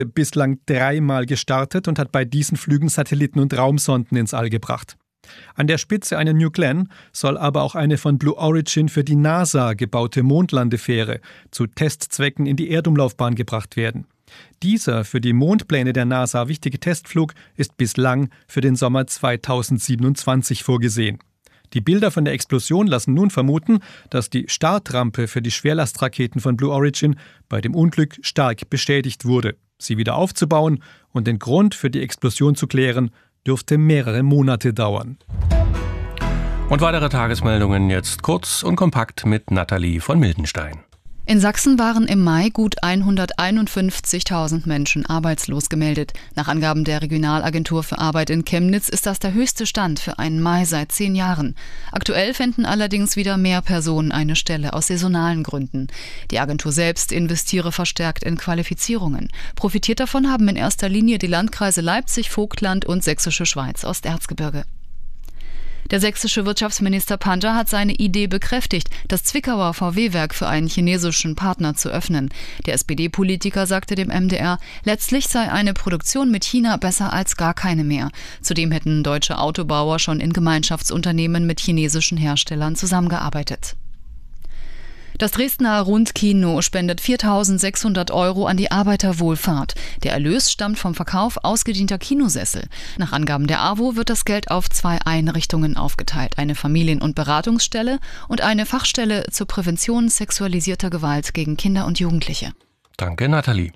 bislang 3-mal gestartet und hat bei diesen Flügen Satelliten und Raumsonden ins All gebracht. An der Spitze eine New Glenn soll aber auch eine von Blue Origin für die NASA gebaute Mondlandefähre zu Testzwecken in die Erdumlaufbahn gebracht werden. Dieser für die Mondpläne der NASA wichtige Testflug ist bislang für den Sommer 2027 vorgesehen. Die Bilder von der Explosion lassen nun vermuten, dass die Startrampe für die Schwerlastraketen von Blue Origin bei dem Unglück stark beschädigt wurde. Sie wieder aufzubauen und den Grund für die Explosion zu klären, dürfte mehrere Monate dauern. Und weitere Tagesmeldungen jetzt kurz und kompakt mit Nathalie von Mildenstein. In Sachsen waren im Mai gut 151.000 Menschen arbeitslos gemeldet. Nach Angaben der Regionalagentur für Arbeit in Chemnitz ist das der höchste Stand für einen Mai seit 10 Jahren. Aktuell fänden allerdings wieder mehr Personen eine Stelle aus saisonalen Gründen. Die Agentur selbst investiere verstärkt in Qualifizierungen. Profitiert davon haben in erster Linie die Landkreise Leipzig, Vogtland und Sächsische Schweiz, Osterzgebirge. Der sächsische Wirtschaftsminister Panter hat seine Idee bekräftigt, das Zwickauer VW-Werk für einen chinesischen Partner zu öffnen. Der SPD-Politiker sagte dem MDR, letztlich sei eine Produktion mit China besser als gar keine mehr. Zudem hätten deutsche Autobauer schon in Gemeinschaftsunternehmen mit chinesischen Herstellern zusammengearbeitet. Das Dresdner Rundkino spendet 4.600 € an die Arbeiterwohlfahrt. Der Erlös stammt vom Verkauf ausgedienter Kinosessel. Nach Angaben der AWO wird das Geld auf 2 Einrichtungen aufgeteilt. Eine Familien- und Beratungsstelle und eine Fachstelle zur Prävention sexualisierter Gewalt gegen Kinder und Jugendliche. Danke, Nathalie.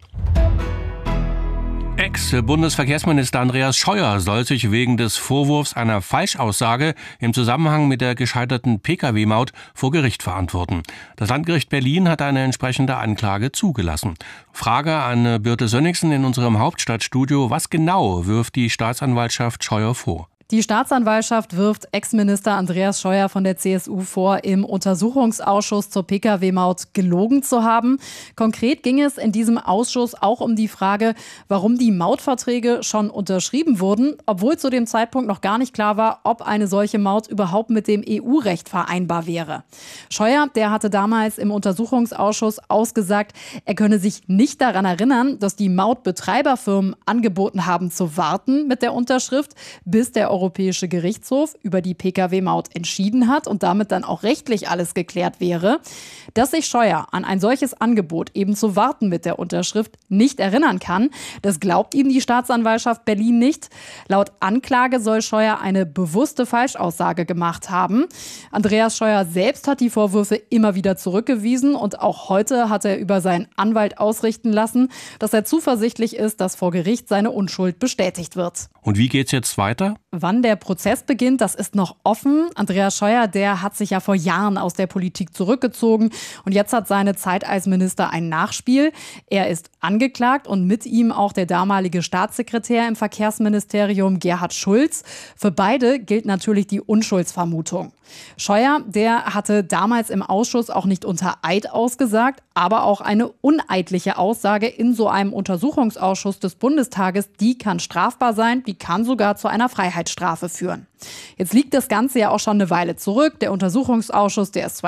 Ex-Bundesverkehrsminister Andreas Scheuer soll sich wegen des Vorwurfs einer Falschaussage im Zusammenhang mit der gescheiterten Pkw-Maut vor Gericht verantworten. Das Landgericht Berlin hat eine entsprechende Anklage zugelassen. Frage an Birte Sönnigsen in unserem Hauptstadtstudio. Was genau wirft die Staatsanwaltschaft Scheuer vor? Die Staatsanwaltschaft wirft Ex-Minister Andreas Scheuer von der CSU vor, im Untersuchungsausschuss zur Pkw-Maut gelogen zu haben. Konkret ging es in diesem Ausschuss auch um die Frage, warum die Mautverträge schon unterschrieben wurden, obwohl zu dem Zeitpunkt noch gar nicht klar war, ob eine solche Maut überhaupt mit dem EU-Recht vereinbar wäre. Scheuer, der hatte damals im Untersuchungsausschuss ausgesagt, er könne sich nicht daran erinnern, dass die Mautbetreiberfirmen angeboten haben zu warten mit der Unterschrift, bis der Europäische Gerichtshof über die Pkw-Maut entschieden hat und damit dann auch rechtlich alles geklärt wäre. Dass sich Scheuer an ein solches Angebot, eben zu warten mit der Unterschrift, nicht erinnern kann, das glaubt ihm die Staatsanwaltschaft Berlin nicht. Laut Anklage soll Scheuer eine bewusste Falschaussage gemacht haben. Andreas Scheuer selbst hat die Vorwürfe immer wieder zurückgewiesen und auch heute hat er über seinen Anwalt ausrichten lassen, dass er zuversichtlich ist, dass vor Gericht seine Unschuld bestätigt wird. Und wie geht's jetzt weiter? Wann der Prozess beginnt, das ist noch offen. Andreas Scheuer, der hat sich ja vor Jahren aus der Politik zurückgezogen und jetzt hat seine Zeit als Minister ein Nachspiel. Er ist angeklagt und mit ihm auch der damalige Staatssekretär im Verkehrsministerium Gerhard Schulz. Für beide gilt natürlich die Unschuldsvermutung. Scheuer, der hatte damals im Ausschuss auch nicht unter Eid ausgesagt, aber auch eine uneidliche Aussage in so einem Untersuchungsausschuss des Bundestages, die kann strafbar sein, die kann sogar zu einer Freiheitsstrafe führen. Jetzt liegt das Ganze ja auch schon eine Weile zurück. Der Untersuchungsausschuss, der ist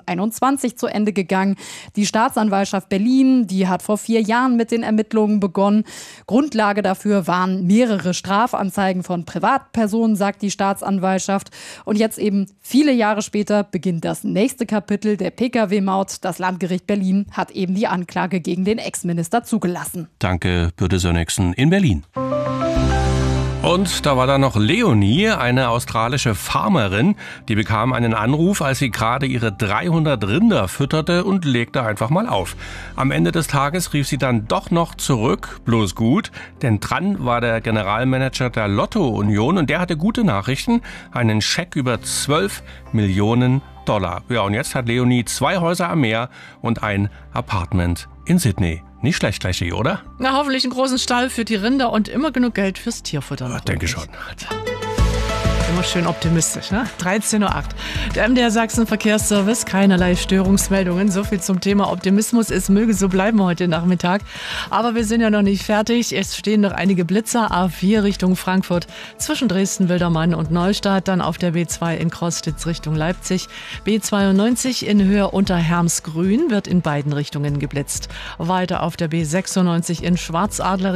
2021 zu Ende gegangen. Die Staatsanwaltschaft Berlin, die hat vor 4 Jahren mit den Ermittlungen begonnen. Grundlage dafür waren mehrere Strafanzeigen von Privatpersonen, sagt die Staatsanwaltschaft. Und jetzt eben viele Jahre später beginnt das nächste Kapitel der Pkw-Maut. Das Landgericht Berlin hat eben die Anklage gegen den Ex-Minister zugelassen. Danke, Birte Sönnigsen in Berlin. Und da war da noch Leonie, eine australische Farmerin. Die bekam einen Anruf, als sie gerade ihre 300 Rinder fütterte und legte einfach mal auf. Am Ende des Tages rief sie dann doch noch zurück, bloß gut, denn dran war der Generalmanager der Lotto-Union und der hatte gute Nachrichten, einen Scheck über 12 Millionen $. Ja, und jetzt hat Leonie 2 Häuser am Meer und ein Apartment in Sydney. Nicht schlecht, Leschi, oder? Na, hoffentlich einen großen Stall für die Rinder und immer genug Geld fürs Tierfutter. Ich denke schon. immer schön optimistisch, ne? 13:08 Uhr. Der MDR Sachsen Verkehrsservice, keinerlei Störungsmeldungen. So viel zum Thema Optimismus. Es möge so bleiben heute Nachmittag. Aber wir sind ja noch nicht fertig. Es stehen noch einige Blitzer. A4 Richtung Frankfurt zwischen Dresden, Wildermann und Neustadt. Dann auf der B2 in Krostitz Richtung Leipzig. B92 in Höhe unter Hermsgrün wird in beiden Richtungen geblitzt. Weiter auf der B96 in Schwarzadler